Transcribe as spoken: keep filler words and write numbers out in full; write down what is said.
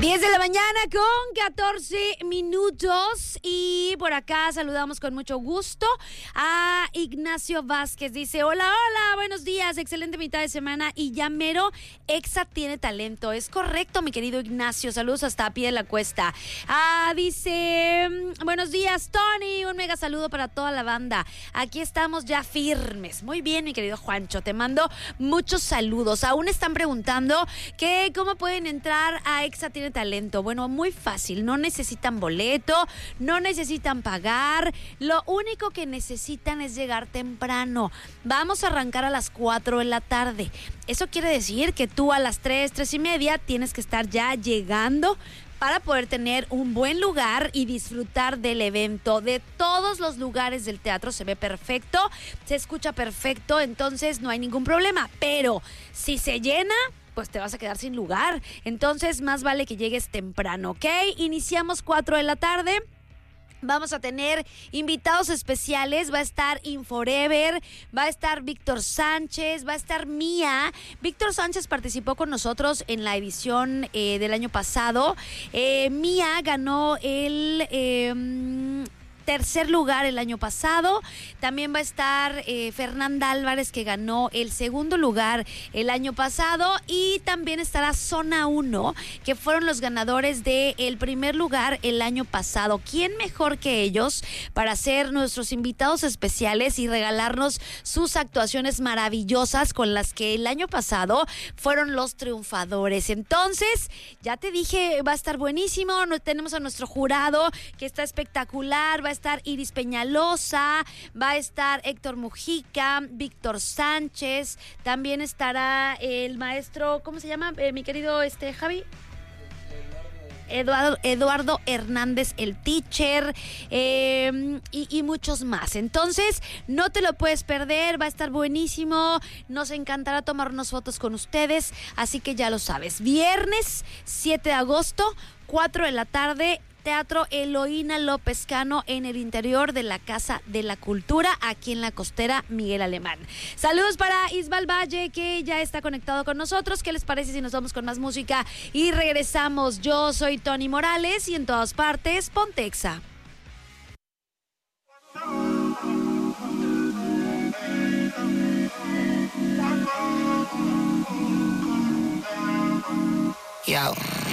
diez de la mañana con catorce minutos y por acá saludamos con mucho gusto a Ignacio Vázquez. Dice, hola, hola, buenos días, excelente mitad de semana y ya mero, Exa tiene talento. Es correcto, mi querido Ignacio, saludos hasta a pie de la cuesta. Ah, dice, buenos días, Tony, un mega saludo para toda la banda. Aquí estamos ya firmes. Muy bien, mi querido Juancho, te mando muchos saludos. Aún están preguntando que cómo pueden entrar a Exa tiene talento. Bueno, muy fácil, no necesitan boleto, no necesitan pagar, lo único que necesitan es llegar temprano. Vamos a arrancar a las cuatro de la tarde. Eso quiere decir que tú a las tres, tres y media tienes que estar ya llegando para poder tener un buen lugar y disfrutar del evento. De todos los lugares del teatro se ve perfecto, se escucha perfecto, entonces no hay ningún problema. Pero si se llena, pues te vas a quedar sin lugar. Entonces, más vale que llegues temprano, ¿ok? Iniciamos cuatro de la tarde. Vamos a tener invitados especiales, va a estar InForever, va a estar Víctor Sánchez, va a estar Mía. Víctor Sánchez participó con nosotros en la edición eh, del año pasado. Eh, Mía ganó el... Eh, tercer lugar el año pasado. También va a estar eh, Fernanda Álvarez, que ganó el segundo lugar el año pasado, y también estará Zona uno, que fueron los ganadores del primer lugar el año pasado. ¿Quién mejor que ellos para ser nuestros invitados especiales y regalarnos sus actuaciones maravillosas con las que el año pasado fueron los triunfadores? Entonces, ya te dije, va a estar buenísimo. Tenemos a nuestro jurado que está espectacular. Va a estar Iris Peñalosa, va a estar Héctor Mujica, Víctor Sánchez, también estará el maestro, ¿cómo se llama? Eh, mi querido este Javi. Eduardo, Eduardo Hernández, el teacher, eh, y, y muchos más. Entonces, no te lo puedes perder, va a estar buenísimo. Nos encantará tomarnos fotos con ustedes, así que ya lo sabes. Viernes siete de agosto, cuatro de la tarde, Teatro Eloína López Cano, en el interior de la Casa de la Cultura, aquí en la costera Miguel Alemán. Saludos para Isbal Valle, que ya está conectado con nosotros. ¿Qué les parece si nos vamos con más música y regresamos? Yo soy Tony Morales y en todas partes, ponte Exa. Yo.